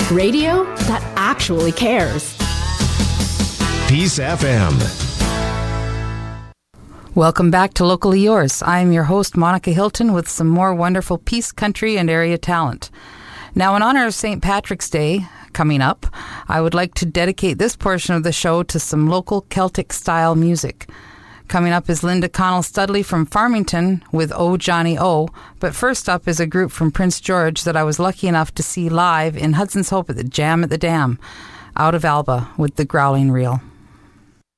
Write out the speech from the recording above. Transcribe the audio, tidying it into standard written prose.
Radio that actually cares. Peace FM. Welcome back to Locally Yours. I'm your host, Monica Hilton, with some more wonderful Peace country and area talent. Now, in honor of St. Patrick's Day coming up, I would like to dedicate this portion of the show to some local Celtic-style music. Coming up is Linda Connell-Studley from Farmington with Oh Johnny Oh, but first up is a group from Prince George that I was lucky enough to see live in Hudson's Hope at the Jam at the Dam, out of Alba with the Growling Reel.